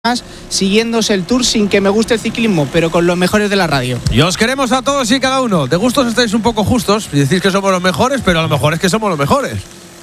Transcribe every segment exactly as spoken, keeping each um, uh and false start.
siguiéndose el Tour sin que me guste el ciclismo, pero con los mejores de la radio. Y os queremos a todos y cada uno. De gustos estáis un poco justos y decís que somos los mejores, pero a lo mejor es que somos los mejores.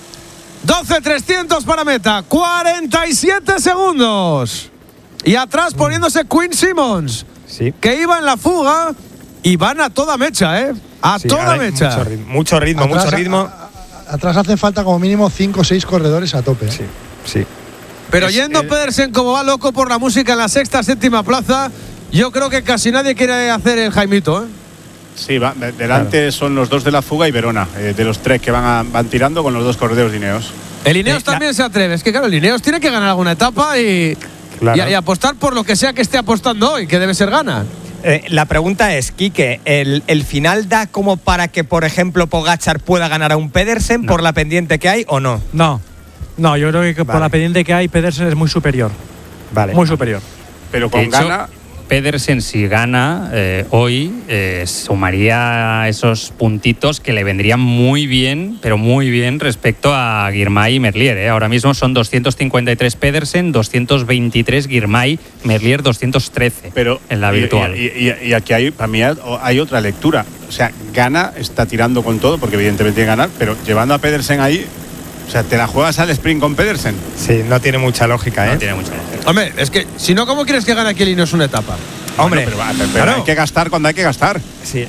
doce trescientos para meta, cuarenta y siete segundos. Y atrás poniéndose Quinn Simmons, sí. que iba en la fuga y van a toda mecha, ¿eh? A sí, toda mecha. Mucho ritmo, mucho ritmo. Atrás, mucho ritmo. A, a, atrás hacen falta como mínimo cinco o seis corredores a tope. ¿eh? Sí, sí. Pero es, yendo eh, Pedersen como va loco por la música en la sexta, séptima plaza, yo creo que casi nadie quiere hacer el Jaimito, ¿eh? Sí, va, delante claro. Son los dos de la fuga y Verona, eh, de los tres que van, a, van tirando con los dos corredores de Ineos. El Ineos eh, también la... se atreve, es que claro, el Ineos tiene que ganar alguna etapa y, claro. y, y apostar por lo que sea que esté apostando hoy, que debe ser gana. Eh, la pregunta es, Quique, ¿el, ¿el final da como para que, por ejemplo, Pogačar pueda ganar a un Pedersen no. por la pendiente que hay o no? No. No, yo creo que vale. por la pendiente que hay, Pedersen es muy superior. Vale. Muy superior. Pero con hecho, gana. Pedersen, si gana eh, hoy, eh, sumaría esos puntitos que le vendrían muy bien, pero muy bien respecto a Girmay y Merlier. ¿eh? Ahora mismo son doscientos cincuenta y tres Pedersen, doscientos veintitrés Girmay, Merlier doscientos trece pero, en la virtual. Y, y, y, y aquí hay, para mí hay otra lectura. O sea, gana, está tirando con todo, porque evidentemente tiene que ganar, pero llevando a Pedersen ahí. O sea, ¿te la juegas al sprint con Pedersen? Sí, no tiene mucha lógica, ¿eh? No tiene mucha lógica. Hombre, es que si no, ¿cómo quieres que gane aquí el Ineos una etapa? Hombre, bueno, pero, pero, pero claro. hay que gastar cuando hay que gastar. Sí.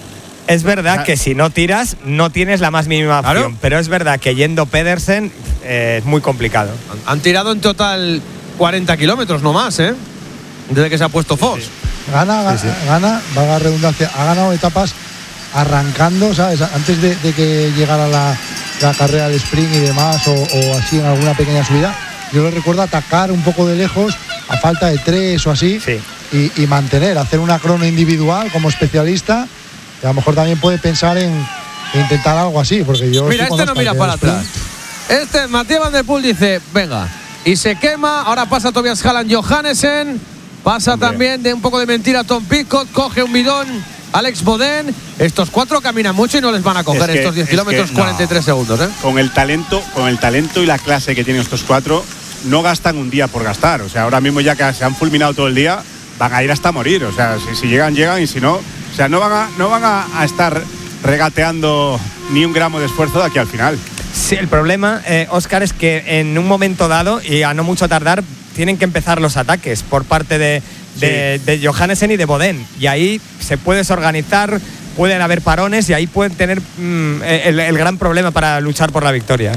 Es verdad o sea, que si no tiras, no tienes la más mínima opción. Claro. Pero es verdad que yendo Pedersen eh, es muy complicado. Han, han tirado en total cuarenta kilómetros, no más, ¿eh? Desde que se ha puesto Foss. Sí, sí. Gana, sí, sí. gana, valga la redundancia, ha ganado etapas arrancando, ¿sabes? Antes de, de que llegara la, la carrera del sprint y demás, o, o así en alguna pequeña subida. Yo lo recuerdo atacar un poco de lejos, a falta de tres o así, sí. y, y mantener, hacer una crono individual como especialista, que a lo mejor también puede pensar en, en intentar algo así, porque yo... Mira, este no mira para atrás. Este, Mathieu Van Der Poel dice, venga, y se quema, ahora pasa Tobias Halland Johannesen, pasa Hombre. también de un poco de mentira Tom Pidcock, coge un bidón Alex Bodén. Estos cuatro caminan mucho y no les van a coger que, estos diez kilómetros, cuarenta y tres no. segundos, ¿eh? Con el talento, con el talento y la clase que tienen estos cuatro, no gastan un día por gastar. O sea, ahora mismo ya que se han fulminado todo el día, van a ir hasta morir. O sea, si, si llegan, llegan, y si no, o sea, no van a, no van a, a estar regateando ni un gramo de esfuerzo de aquí al final. Sí, el problema, eh, Óscar, es que en un momento dado, y a no mucho tardar, tienen que empezar los ataques por parte de, de, sí. de Johannesen y de Bodén. Y ahí se puede desorganizar, pueden haber parones y ahí pueden tener mmm, el, el gran problema para luchar por la victoria.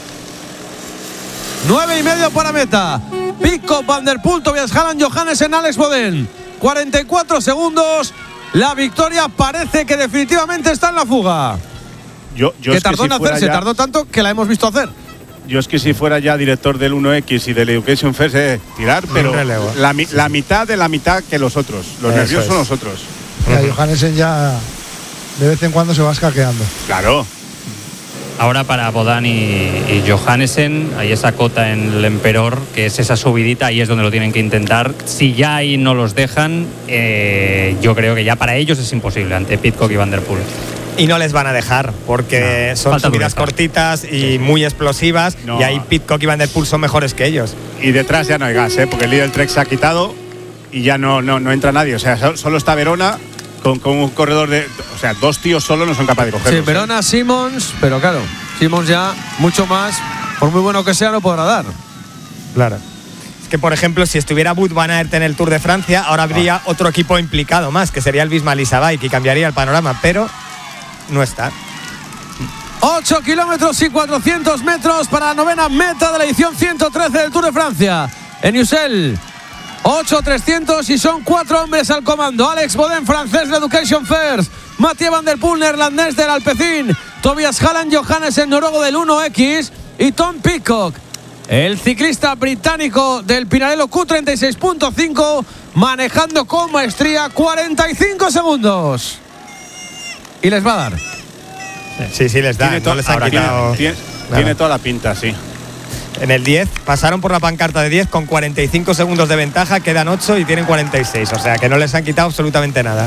Nueve y medio para meta. Pidcock, Van Der Poel, Tobias Halland, Johannesen, Alex Bodén. cuarenta y cuatro segundos. La victoria parece que definitivamente está en la fuga. Yo, yo que es tardó que si en hacerse, ya, tardó tanto que la hemos visto hacer. Yo es que si fuera ya director del uno equis y del Education First, eh, tirar, pero la, la mitad de la mitad que los otros. Los Eso nerviosos es. son los otros. Ya, uh-huh. Johannesen ya de vez en cuando se va escaqueando. Claro. Ahora para Bodán y, y Johannesen hay esa cota en el Emperor, que es esa subidita, ahí es donde lo tienen que intentar. Si ya ahí no los dejan, eh, yo creo que ya para ellos es imposible ante Pidcock y Van Der Poel. Y no les van a dejar, porque no, son subidas cortitas y sí. muy explosivas, no. y ahí Pidcock y Van Der Poel son mejores que ellos. Y detrás ya no hay gas, ¿eh? Porque el líder del Trek se ha quitado y ya no, no, no entra nadie. O sea, solo está Verona con, con un corredor de... O sea, dos tíos solo no son capaces de cogerlos. Sí, Verona, ¿eh? Simmons, pero claro, Simmons ya mucho más, por muy bueno que sea, no podrá dar. Claro. Es que, por ejemplo, si estuviera Wout van Aert en el Tour de Francia, ahora habría ah. otro equipo implicado más, que sería el Visma Lease Bike, y cambiaría el panorama, pero... no está. ocho kilómetros y cuatrocientos metros para la novena meta de la edición ciento trece del Tour de Francia. En Ussel, ocho trescientos y son cuatro hombres al comando. Alex Bodén, francés de Education First. Mathieu Van Der Poel, neerlandés del Alpecin. Tobias Halland, Johannesen, noruego del uno equis. Y Tom Pidcock, el ciclista británico del Pinarello Q treinta y seis punto cinco, manejando con maestría cuarenta y cinco segundos. Y les va a dar. Sí, sí, les da. Tiene, no to- les han quitado, tiene, tiene toda la pinta, sí. En el diez pasaron por la pancarta de diez con cuarenta y cinco segundos de ventaja, quedan ocho y tienen cuarenta y seis. O sea que no les han quitado absolutamente nada.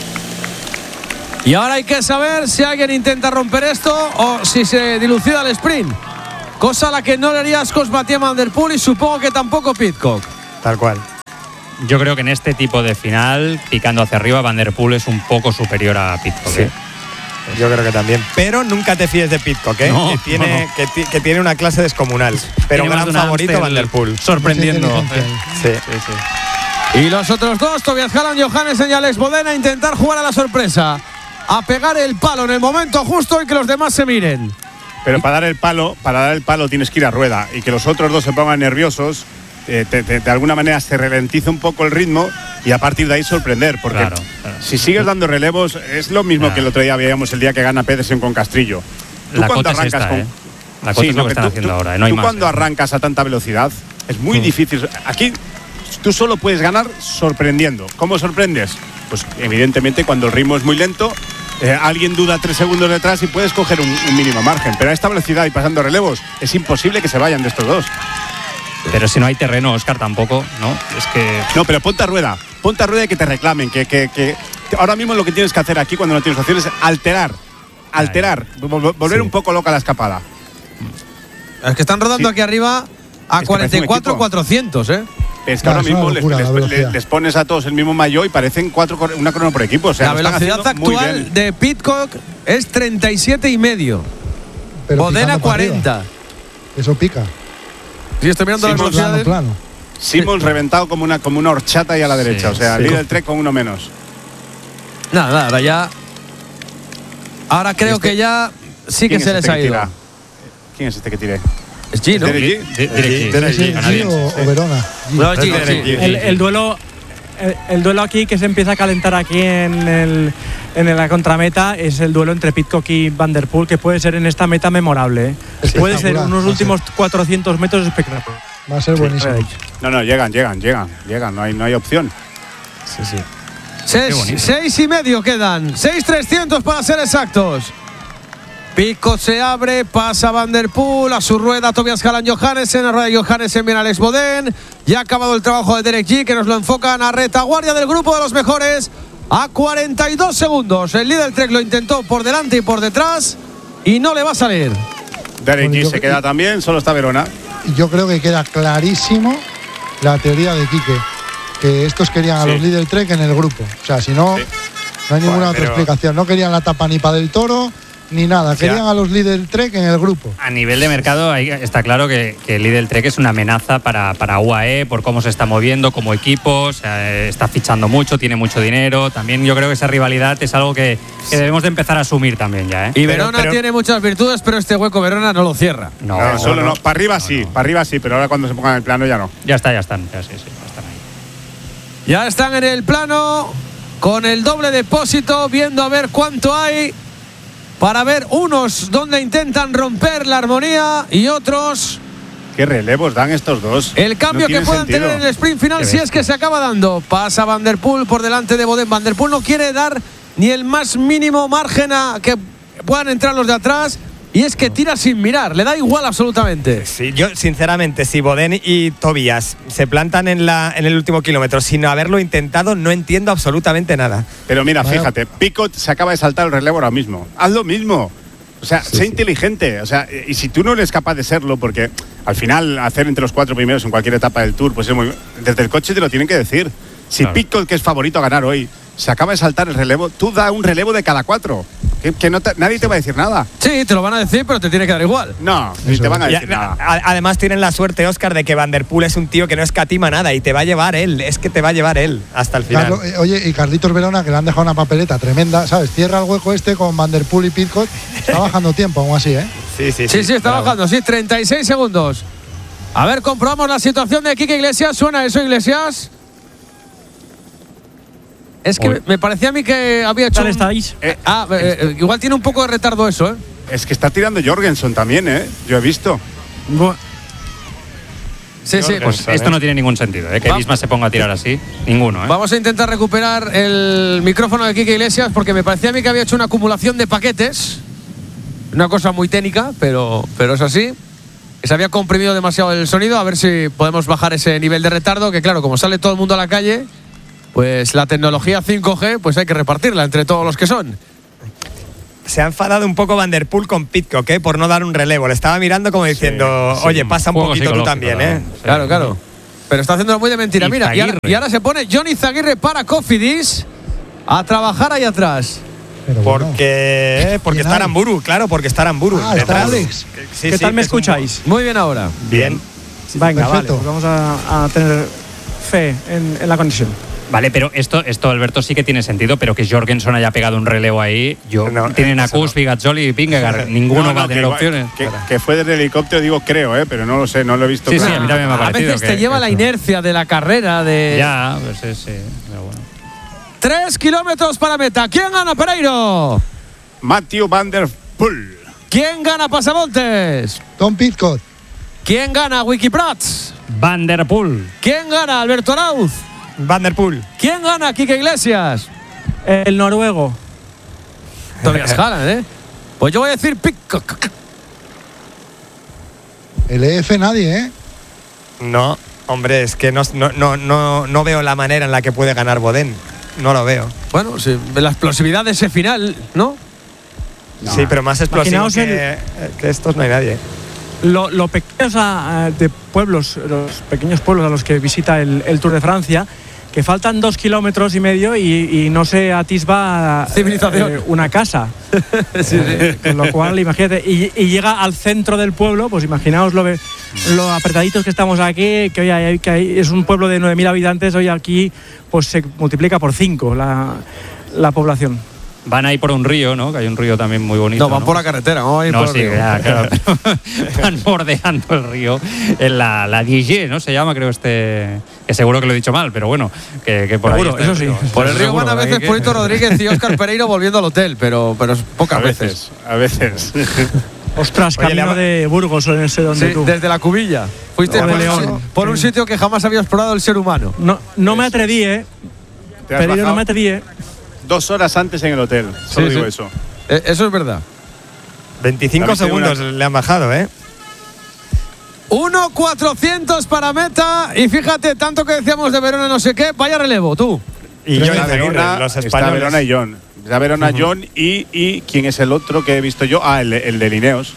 Y ahora hay que saber si alguien intenta romper esto o si se dilucida el sprint. Cosa a la que no le haría ascos Mathieu Van Der Poel y supongo que tampoco Pidcock. Tal cual. yo creo que en este tipo de final, picando hacia arriba, Van der Poel es un poco superior a Pidcock. Sí. ¿eh? Yo creo que también. Pero nunca te fíes de Pidcock, ¿eh? No, que, tiene, no, no. Que, ti- que tiene una clase descomunal. Pero Tiene más gran de un favorito Amstel Van der Poel. Sorprendiendo. Mucha inteligencia Sí. Sí, sí. Y los otros dos, Tobias Halland, Johannesen y Alex Bodén, a intentar jugar a la sorpresa. A pegar el palo en el momento justo y que los demás se miren. Pero para dar el palo, para dar el palo tienes que ir a rueda y que los otros dos se pongan nerviosos, eh, te- te- de alguna manera se ralentiza un poco el ritmo y a partir de ahí sorprender, porque Claro, claro. si sigues dando relevos es lo mismo Claro. que el otro día veíamos el día que gana Pedersen con Castrillo. Tú La cuando cota es arrancas esta, con ¿eh? La cota Sí, es lo no, que que están tú- haciendo tú- ahora, ¿eh? No hay tú más. cuando ¿eh? arrancas a tanta velocidad es muy difícil. Aquí tú solo puedes ganar sorprendiendo. ¿Cómo sorprendes? Pues evidentemente cuando el ritmo es muy lento, eh, alguien duda tres segundos detrás y puedes coger un, un mínimo margen. Pero a esta velocidad y pasando relevos es imposible que se vayan de estos dos. Pero si no hay terreno, Óscar, tampoco, ¿no? Es que. No, pero ponte a rueda. Ponte a rueda y que te reclamen. Que, que, que ahora mismo lo que tienes que hacer aquí cuando no tienes opciones es alterar. Alterar. vol- Volver Sí. un poco loca la escapada. Es que están rodando Sí. aquí arriba a Es que parece un cuarenta y cuatro equipo. cuatrocientos, ¿eh? Es que No, ahora es una mismo les, locura la les- velocidad. les pones a todos el mismo maillot y parecen cuatro, cor- una crono por equipo. O sea, La lo están velocidad haciendo muy actual bien. de Pidcock es treinta y siete y medio. Pero Bodén a picando para arriba. cuarenta. Eso pica. Sí, estoy mirando Sí, las plano, Plano, velocidades. plano. Simons reventado como una, como una horchata ahí a la derecha. O sea, sí. líder Trek con uno menos. Nada, nada, ahora ya. Ahora creo este- que ya sí que ¿Quién se es les este ha que ido. tira? ¿Quién es este que tire? Es Gino. ¿Es Derek Di- di- Derek G. ¿Debe ser G canadiense, o, sí. o Verona? G. No, G, Derek sí. G. El, el duelo el, el duelo aquí que se empieza a calentar aquí en el en la contrameta es el duelo entre Pidcock y Van der Poel, que puede ser en esta meta memorable, ¿eh? Puede ser Espectacular, unos va a últimos cuatrocientos metros espectaculares. Va a ser buenísimo. No, no, llegan, llegan, llegan, llegan. No hay, no hay opción. Sí, sí. Qué Seis, bonito. seis y medio quedan. Seis trescientos para ser exactos. Pidcock se abre, pasa Van der Poel, a su rueda Tobias Halland Johannesen, a rueda de Johannesen viene Alex Bodén. Ya ha acabado el trabajo de Derek G, que nos lo enfocan a retaguardia del grupo de los mejores. A cuarenta y dos segundos. El líder Trek lo intentó por delante y por detrás y no le va a salir. Derek Bueno, G yo- se queda también, solo está Verona. Y yo creo que queda clarísimo la teoría de Quique, que estos querían a Sí. los líder Trek en el grupo. O sea, si no, Sí. no hay ninguna Bueno, otra pero- explicación. No querían la tapa ni para del Toro ni nada. sea, Querían a los líder Trek en el grupo. A nivel de mercado ahí está claro que, que el Lidl Trek es una amenaza para, para U A E por cómo se está moviendo como equipo, o sea, eh, está fichando mucho, tiene mucho dinero. También yo creo que esa rivalidad es algo que, que debemos de empezar a asumir también ya. ¿eh? Y Pero- Verona pero- tiene muchas virtudes, pero este hueco Verona no lo cierra. No, No, solo no. no. Para arriba sí, para arriba sí, pero ahora cuando se pongan en el plano ya no. Ya está, ya están. Ya, sí, sí, ya están ahí. Ya están en el plano con el doble depósito, viendo a ver cuánto hay, para ver unos donde intentan romper la armonía y otros ¿Qué relevos dan estos dos? el cambio No que tiene puedan sentido. tener en el sprint final Qué si es bestia. que se acaba dando. Pasa Van der Poel por delante de Bodén. Van der Poel no quiere dar ni el más mínimo margen a que puedan entrar los de atrás, y es que tira sin mirar, le da igual absolutamente. Sí, yo sinceramente, si Bodén y Tobias se plantan en, la, en el último kilómetro sin haberlo intentado, no entiendo absolutamente nada. Pero mira, Vaya. fíjate, Picot se acaba de saltar el relevo ahora mismo. Haz lo mismo. O sea, sé inteligente. O sea, y si tú no eres capaz de serlo, porque al final hacer entre los cuatro primeros en cualquier etapa del Tour, pues es muy. Desde el coche te lo tienen que decir. Si Claro. Picot, que es favorito a ganar hoy, se acaba de saltar el relevo, tú da un relevo de cada cuatro. Que, que no te- nadie te va a decir nada. Sí, te lo van a decir, pero te tiene que dar igual. No, ni Eso te van a Y decir a- nada. a- además tienen la suerte, Óscar, de que Van der Poel es un tío que no escatima nada y te va a llevar él. Es que te va a llevar él hasta el final. Carlo- eh, oye, y Carlitos Verona, que le han dejado una papeleta tremenda, ¿sabes? Cierra el hueco este con Van der Poel y Pidcock. Está bajando tiempo, aún así, ¿eh? Sí, sí, Sí, sí, está bravo. bajando, sí, treinta y seis segundos. A ver, comprobamos la situación de Quique Iglesias. ¿Suena eso, Iglesias? Es que Uy. me- me parecía a mí que había ¿Qué hecho. tal un- estáis? Eh, Ah, eh, eh, igual tiene un poco de retardo eso, ¿eh? Es que está tirando Jorgensen también, ¿eh? Yo he visto. Bu- Sí, sí. Pues ¿eh? esto no tiene ningún sentido, ¿eh? que Va- Visma se ponga a tirar así. Ninguno, ¿eh? Vamos a intentar recuperar el micrófono de Quique Iglesias, porque me parecía a mí que había hecho una acumulación de paquetes. Una cosa muy técnica, pero, pero es así. Se había comprimido demasiado el sonido. A ver si podemos bajar ese nivel de retardo, que claro, como sale todo el mundo a la calle, pues la tecnología cinco G pues hay que repartirla entre todos los que son. Se ha enfadado un poco Van der Poel con Pidcock, ¿eh? Por no dar un relevo. Le estaba mirando como diciendo, Sí, oye, pasa un juego poquito tú psicológico también, ¿eh? también, sí. Claro, claro. pero está haciéndolo muy de mentira. Mira, y ahora, y ahora se pone Johnny Izaguirre para Cofidis a trabajar ahí atrás. Pero bueno. Porque, porque está Aramburu, claro, porque está Aramburu. Ah, está Alex. Sí, ¿Qué sí, tal me es un- escucháis? Muy bien ahora. Bien. Venga, vale, perfecto. pues vamos a, a tener fe en, en la conexión. Vale, pero esto, esto, Alberto, sí que tiene sentido, pero que Jorgensen haya pegado un relevo ahí. Yo, No, tienen a eso Kuss, no. Vingegaard y Vingegaard. Ninguno No, no, va a tener que, opciones. Que, que fue desde el helicóptero, digo, creo, ¿eh? Pero no lo sé, no lo he visto. Sí, sí, claro. a mí también me ha A parecido. veces que- te lleva que la eso- inercia de la carrera de Ya, pues sí, sí. Pero bueno. tres kilómetros para meta. ¿Quién gana, Pereiro? Matthew Van Der Poel. ¿Quién gana, Pasamontes? Tom Pitcock. ¿Quién gana, Wikiprats? Van der Poel. ¿Quién gana, Alberto Arauz? Van der Poel. ¿Quién gana, Quique Iglesias? El noruego. Tobias Halland, ¿eh? Pues yo voy a decir Pitcock. El E F nadie, ¿eh? No, hombre, es que no, no, no, no, no veo la manera en la que puede ganar Bodén. No lo veo. Bueno, sí, la explosividad de ese final, ¿no? Sí, pero más explosivo Imaginaos que, que estos no hay nadie. Lo, lo pequeños a- a- de pueblos, los pequeños pueblos a los que visita el, el Tour de Francia, que faltan dos kilómetros y medio y, y no se atisba Civilización. eh, una casa. Eh, Con lo cual, imagínate, y, y llega al centro del pueblo, pues imaginaos lo, lo apretaditos que estamos aquí, que hoy hay, que hay- es un pueblo de nueve mil habitantes, hoy aquí pues se multiplica por cinco la, la población. Van ahí por un río, ¿no? Que hay un río también muy bonito. No, van por la carretera, vamos a ir No, por el sí, río. ya, claro, pero van bordeando el río en la, la Digue, ¿no? Se llama, creo, este. Que seguro que lo he dicho mal, pero bueno, que, que por Seguro, ahí. está eso el sí. río. Por el río Seguro, van a ahí veces que- Polito Rodríguez y Óscar Pereiro volviendo al hotel, pero, pero pocas A veces. veces, a veces. Ostras, Oye, camino le ha- de Burgos en ese donde Sí, tú. desde la Cubilla. Fuiste O por, de un León. si- por un sitio que jamás había explorado el ser humano. No, no me atreví, ¿eh? Te has Pereiro, no bajado me atreví, ¿eh? dos horas antes en el hotel. Solo Sí, digo sí. eso. Eh, eso es verdad. veinticinco También tiene segundos le han bajado, ¿eh? uno cuatrocientos para meta. Y fíjate, tanto que decíamos de Verona no sé qué, vaya relevo, tú. Y Está Johnny Izaguirre, Verona, los está españoles. Verona y John. Está Verona, John y, y ¿quién es el otro que he visto yo? Ah, el, el de Lineos.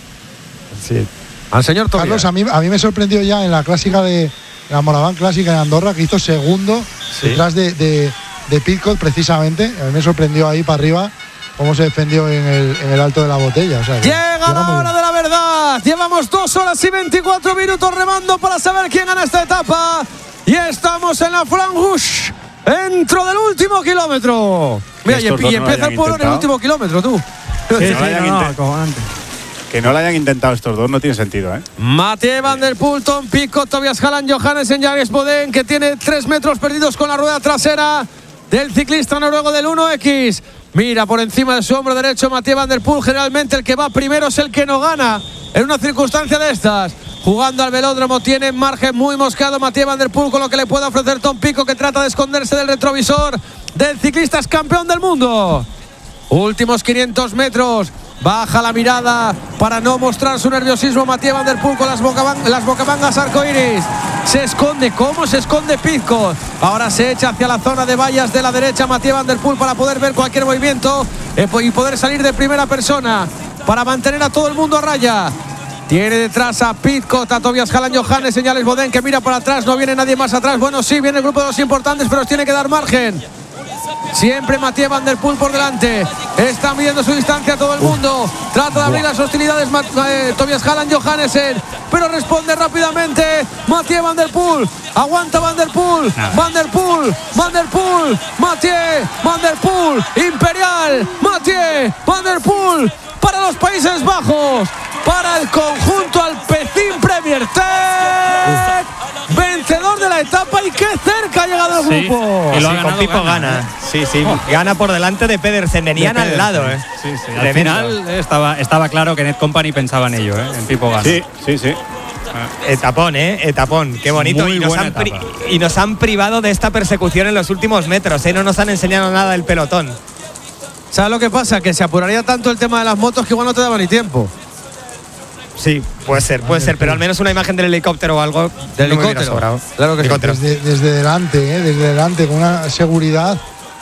Sí. Al señor Tobias. Carlos, a mí, a mí me sorprendió ya en la clásica de la Moraván Clásica en Andorra, que hizo segundo Sí. detrás de, de, de Pitcock, precisamente. A mí me sorprendió ahí para arriba cómo se defendió en el, en el alto de la botella. O sea, que Llega llega la muy hora bien. de la verdad. Llevamos dos horas y veinticuatro minutos remando para saber quién gana esta etapa. Y estamos en la Franche, dentro del último kilómetro. Mira, y, estos y dos no empieza hayan el pueblo en el intentado. último kilómetro, tú. Sí, sí, no hayan no, no, intent- acojonante. Que no lo hayan intentado estos dos no tiene sentido, ¿eh? Mathieu Van Der Poel, Tom Pitcock, Tobias Halland, Johannessen, James Bodén, que tiene tres metros perdidos con la rueda trasera del ciclista noruego del uno equis. Mira por encima de su hombro derecho Mathieu Van Der Poel. Generalmente el que va primero es el que no gana en una circunstancia de estas. Jugando al velódromo tiene margen muy moscado Mathieu Van Der Poel con lo que le puede ofrecer Tom Pitcock, que trata de esconderse del retrovisor del ciclista es campeón del mundo. Últimos quinientos metros. Baja la mirada para no mostrar su nerviosismo Mathieu Van Der Poel con las, bocaban- las bocamangas arcoíris. Se esconde, ¿cómo se esconde Pitcock? Ahora se echa hacia la zona de vallas de la derecha Mathieu Van Der Poel para poder ver cualquier movimiento eh, y poder salir de primera persona para mantener a todo el mundo a raya. Tiene detrás a Pitcock, a Tobias Halland, Johannes, señales Bodén, que mira para atrás, no viene nadie más atrás. Bueno, sí, viene el grupo de los importantes, pero os tiene que dar margen. Siempre Mathieu Van Der Poel por delante. Está midiendo su distancia a todo el mundo. Trata de abrir las hostilidades Mat- eh, Tobias Halland, Johannessen, pero responde rápidamente Mathieu Van Der Poel. Aguanta Van Der Poel. Van Der Poel. Van Der Poel. Mathieu Van Der Poel. Imperial. Mathieu Van Der Poel. Para los Países Bajos. Para el conjunto Alpecin Premier Tech. Vencedor de la etapa y qué cerca ha llegado el Sí, grupo. y lo ha Sí, con ganado, Pipo gana, gana. Sí, sí. Gana por delante de Pedersen. Venían De al Pedersen. lado, ¿eh? Sí, sí. Al Tremendo. final eh, estaba, estaba claro que Net Company pensaba en ello, ¿eh? En Pipo Gana. Sí, sí, sí. Etapón, ¿eh? Etapón. Qué bonito. Muy y, nos buena han pri- etapa. y nos han privado de esta persecución en los últimos metros, ¿eh? No nos han enseñado nada del pelotón. ¿Sabes lo que pasa? Que se apuraría tanto el tema de las motos que igual no te daba ni tiempo. Sí, puede ser, puede ser. Pero al menos una imagen del helicóptero o algo. Del no me hubiera helicóptero. sobrado. Claro que sí. Helicóptero. Desde, desde delante, ¿eh? Desde delante, con una seguridad.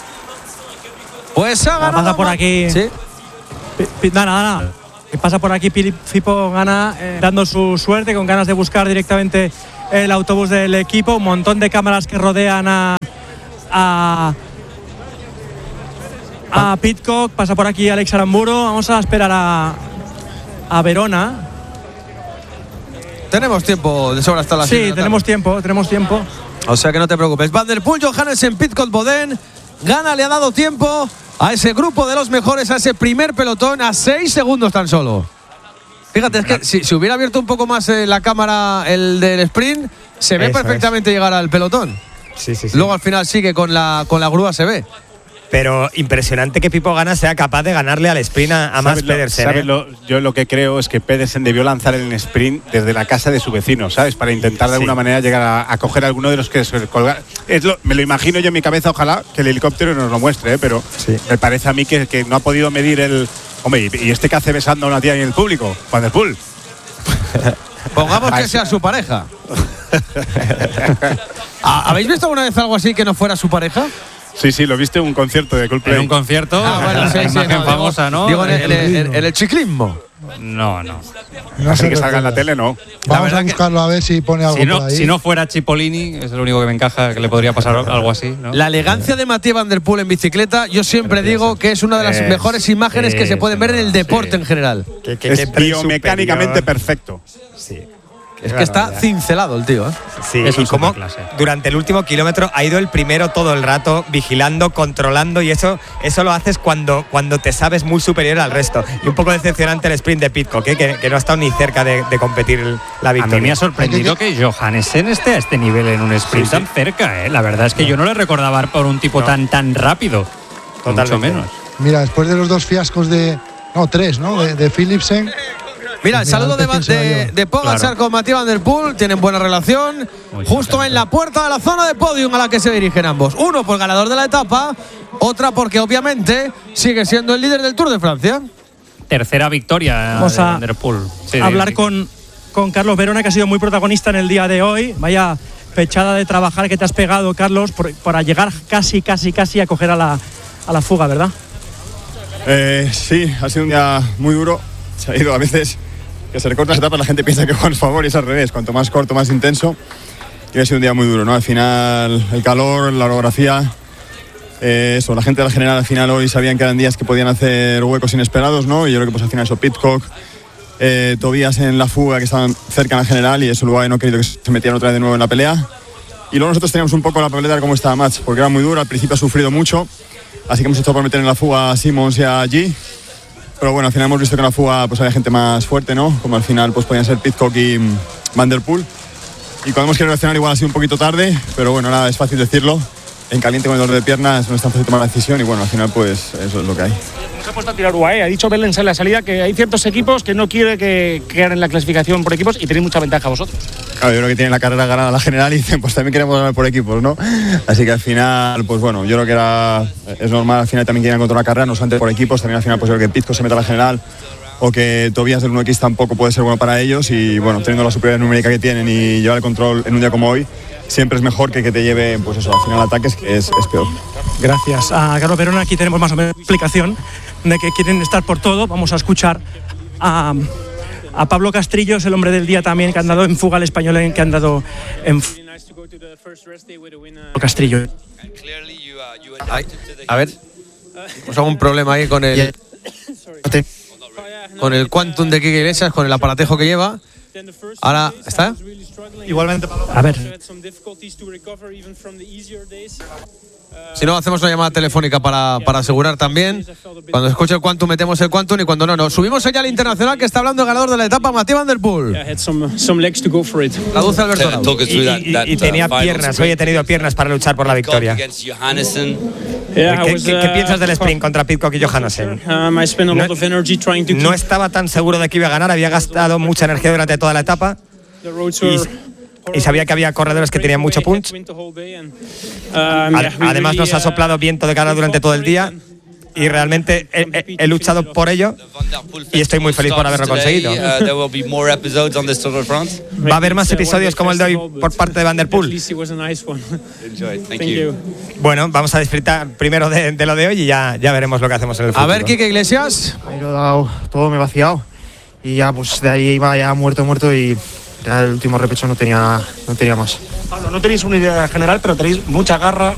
Pues ha Pasa ganado por Ma- aquí. Sí. Pi- pi- Nada, nada, nada. Que pasa por aquí Pipo Gana eh, dando su suerte, con ganas de buscar directamente el autobús del equipo, un montón de cámaras que rodean a a, a Pidcock, pasa por aquí Alex Aramburu, vamos a esperar a, a Verona. Tenemos tiempo de sobra hasta la Sí, tenemos tiempo, tenemos tiempo. O sea que no te preocupes. Van der Poel, Johannesen, Pidcock, Boden. Gana, le ha dado tiempo a ese grupo de los mejores, a ese primer pelotón, a seis segundos tan solo. Fíjate, es que si, si hubiera abierto un poco más eh, la cámara el del sprint, se ve Eso perfectamente es. llegar al pelotón. Sí, sí, sí. Luego al final sigue con la, con la grúa, se ve. Pero impresionante que Pipo Gana sea capaz de ganarle al sprint a, a Mads ¿Sabes lo- Pedersen. sabes ¿eh? lo- yo lo que creo es que Pedersen debió lanzar el sprint desde la casa de su vecino, ¿sabes? Para intentar de Sí. alguna manera llegar a, a coger a alguno de los que se colgar. Es lo, me lo imagino yo en mi cabeza, ojalá que el helicóptero nos lo muestre, ¿eh? Pero Sí. me parece a mí que, que no ha podido medir el. Hombre, ¿y, y este que hace besando a una tía en el público? Van der Poel. Pongamos que Ahí sea su pareja. ¿Ha- ¿Habéis visto alguna vez algo así que no fuera su pareja? Sí, sí, lo viste en un concierto de Coldplay. En un concierto, Ah, bueno, sí, la sí, imagen no, famosa, digo, ¿no? Digo, en el, El- en- en el ciclismo. No, no. No Así se que salga en la recuerda. tele, no. La Vamos verdad a que- buscarlo a ver si pone algo Si no, por ahí. si no fuera Cipollini, es lo único que me encaja, que le podría pasar algo así, ¿no? La elegancia de Mathieu Van der Poel en bicicleta, yo siempre digo que es una de las Es- mejores imágenes que se pueden ver en el deporte sí. en general. Que- que- Es que tren biomecánicamente superior. perfecto. Sí. Es Qué que está barbaridad. cincelado el tío, ¿eh? Sí, Es y un como superclase. durante el último kilómetro ha ido el primero todo el rato vigilando, controlando, y eso eso lo haces cuando, cuando te sabes muy superior al resto. Y un poco decepcionante el sprint de Pidcock, ¿eh? que, que no ha estado ni cerca de, de competir la A victoria. mí me ha sorprendido que Johannesen esté a este nivel en un sprint tan cerca, ¿eh? La verdad es que yo no le recordaba por un tipo No. tan tan rápido. Totalmente. Mucho menos. Mira, después de los dos fiascos de. No, tres, ¿no? De, de Philipsen. Mira, el Mira, saludo de, antes quién se la de, lleva. de Pogačar Claro. con Mathieu Van der Poel, tienen buena relación. Muy Justo bien. en la puerta de la zona de podium a la que se dirigen ambos. Uno por ganador de la etapa, otra porque obviamente sigue siendo el líder del Tour de Francia. Tercera victoria Vamos de a Van der Poel. Sí, hablar sí. con, con Carlos Verona, que ha sido muy protagonista en el día de hoy. Vaya pechada de trabajar que te has pegado, Carlos, por- para llegar casi, casi, casi a coger a la, a la fuga, ¿verdad? Eh, sí, ha sido un día muy duro. Se ha ido a veces que se recortan las etapas, la gente piensa que juega a favor y es al revés. Cuanto más corto, más intenso. Y ha sido un día muy duro, ¿no? Al final, el calor, la orografía. Eh, eso, la gente de la general al final hoy sabían que eran días que podían hacer huecos inesperados, ¿no? Y yo creo que pues al final eso, Pidcock, eh, Tobias en la fuga que estaban cerca en la general y eso luego no ha querido que se metieran otra vez de nuevo en la pelea. Y luego nosotros teníamos un poco la papeleta de cómo estaba Mats, porque era muy duro, al principio ha sufrido mucho, así que hemos hecho por meter en la fuga a Simmons y a G. Pero bueno, al final hemos visto que en la fuga pues había gente más fuerte, ¿no? Como al final pues podían ser Pidcock y mm, Van der Poel. Y cuando hemos querido reaccionar igual ha sido un poquito tarde, pero bueno, nada, es fácil decirlo. En caliente con el dolor de piernas no es tan fácil tomar la decisión y bueno, al final pues eso es lo que hay. Se ha puesto a tirar U A E. Ha dicho Berlens en la salida que hay ciertos equipos que no quiere que queden en la clasificación por equipos y tenéis mucha ventaja vosotros. Claro, yo creo que tienen la carrera ganada la general y dicen, pues también queremos ganar por equipos, ¿no? Así que al final, pues bueno, yo creo que era, es normal, al final también quieren encontrar la carrera, no solamente por equipos, también al final pues yo creo que Pidcock se meta a la general o que Tobias del uno equis tampoco puede ser bueno para ellos y bueno, teniendo la superioridad numérica que tienen y llevar el control en un día como hoy, siempre es mejor que que te lleve, pues eso, al final ataques, que es, es peor. Gracias a Carlos Verona. Aquí tenemos más o menos explicación de que quieren estar por todo. Vamos a escuchar a, a Pablo Castrillo, es el hombre del día también, que ha andado en fuga al español, que ha andado en fuga. Castrillo. Ay, a ver, pues algún problema ahí con el con el Quantum de Quique Iglesias, con el aparatejo que lleva. Ahora, ¿está? Igualmente, a ver. Si no, hacemos una llamada telefónica para, para asegurar también. Cuando escuche el Quantum, metemos el Quantum y cuando no, no. Subimos allá al internacional que está hablando el ganador de la etapa, Mathieu Van der Poel. Traduce Alberto Arau. Y, y- y tenía piernas, hoy he tenido piernas para luchar por la victoria. ¿Qué, qué- qué piensas del sprint contra Pidcock y Johannesen? No, no estaba tan seguro de que iba a ganar, había gastado mucha energía durante toda la etapa y, y sabía que había corredores que tenían mucho punch. Ad- Además nos ha soplado viento de cara durante todo el día y realmente he, he- he luchado por ello y estoy muy feliz por haberlo conseguido. Va a haber más episodios como el de hoy por parte de Van der Poel. Bueno, vamos a disfrutar primero de, de lo de hoy y ya, ya veremos lo que hacemos en el futuro. A ver, Quique Iglesias. Me lo he dado todo, me he vaciado. Y ya, pues de ahí iba ya muerto, muerto y Ya el último repecho no tenía, no tenía más. Pablo, no tenéis una idea general, pero tenéis mucha garra,